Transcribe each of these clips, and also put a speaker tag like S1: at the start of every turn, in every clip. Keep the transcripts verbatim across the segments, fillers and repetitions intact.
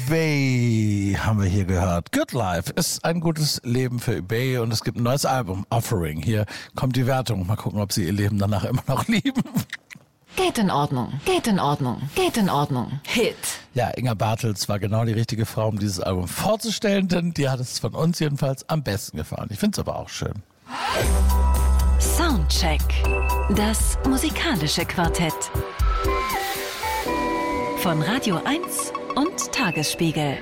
S1: Eubey haben wir hier gehört. Good Life ist ein gutes Leben für Eubey und es gibt ein neues Album, Offering. Hier kommt die Wertung. Mal gucken, ob sie ihr Leben danach immer noch lieben.
S2: Geht in Ordnung, geht in Ordnung, geht in Ordnung. Hit.
S1: Ja, Inga Bartels war genau die richtige Frau, um dieses Album vorzustellen, denn die hat es von uns jedenfalls am besten gefallen. Ich finde es aber auch schön.
S2: Soundcheck. Das musikalische Quartett. Von Radio eins und Tagesspiegel.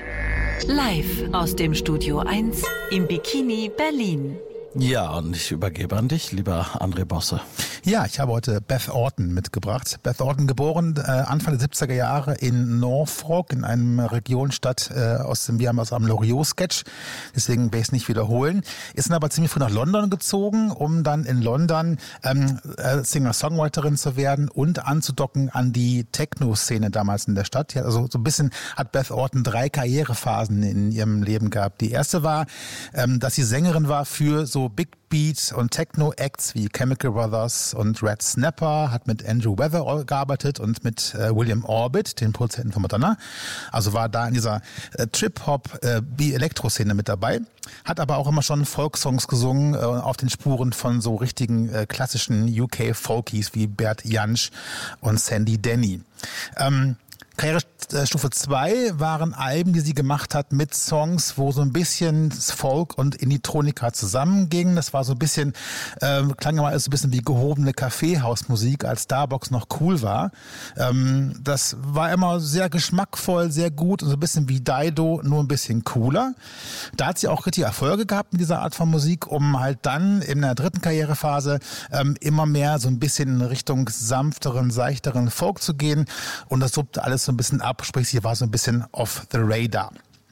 S2: Live aus dem Studio eins im Bikini Berlin.
S1: Ja, und ich übergebe an dich, lieber André Bosse.
S3: Ja, ich habe heute Beth Orton mitgebracht. Beth Orton, geboren äh, Anfang der siebziger Jahre in Norfolk, in einer Regionstadt äh, aus dem, wir haben aus einem Loriot-Sketch, deswegen werde ich es nicht wiederholen. Ist dann aber ziemlich früh nach London gezogen, um dann in London ähm, äh, Singer-Songwriterin zu werden und anzudocken an die Techno-Szene damals in der Stadt. Ja, also so ein bisschen hat Beth Orton drei Karrierephasen in ihrem Leben gehabt. Die erste war, ähm, dass sie Sängerin war für so Big Beat und Techno-Acts wie Chemical Brothers und Red Snapper, hat mit Andrew Weather gearbeitet und mit äh, William Orbit, den Produzenten von Madonna. Also war da in dieser äh, Trip-Hop-Elektro-Szene äh, mit dabei. Hat aber auch immer schon Folksongs gesungen, äh, auf den Spuren von so richtigen äh, klassischen U K-Folkies wie Bert Jansch und Sandy Denny. Ähm, Karrierestufe zwei waren Alben, die sie gemacht hat mit Songs, wo so ein bisschen Folk und Indie-Tronika zusammengingen. Das war so ein bisschen, ähm, klang immer alles so ein bisschen wie gehobene Kaffeehausmusik, als Starbucks noch cool war. Ähm, das war immer sehr geschmackvoll, sehr gut und so ein bisschen wie Dido, nur ein bisschen cooler. Da hat sie auch richtig Erfolge gehabt mit dieser Art von Musik, um halt dann in der dritten Karrierephase ähm, immer mehr so ein bisschen in Richtung sanfteren, seichteren Folk zu gehen. Und das suppte alles so ein bisschen ab, sprich sie war so ein bisschen off the radar.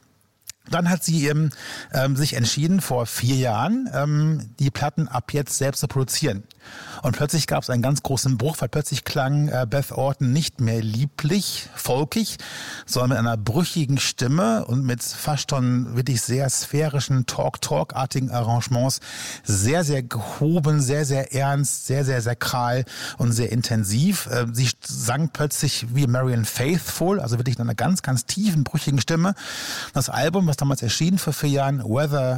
S3: Dann hat sie ähm, ähm, sich entschieden, vor vier Jahren ähm, die Platten ab jetzt selbst zu produzieren. Und plötzlich gab es einen ganz großen Bruch, weil plötzlich klang äh, Beth Orton nicht mehr lieblich, folkig, sondern mit einer brüchigen Stimme und mit fast schon wirklich sehr sphärischen Talk-Talk-artigen Arrangements. Sehr, sehr gehoben, sehr, sehr ernst, sehr, sehr sakral und sehr intensiv. Äh, sie sang plötzlich wie Marianne Faithfull, also wirklich in einer ganz, ganz tiefen, brüchigen Stimme. Das Album, was damals erschien vor vier Jahren, Weather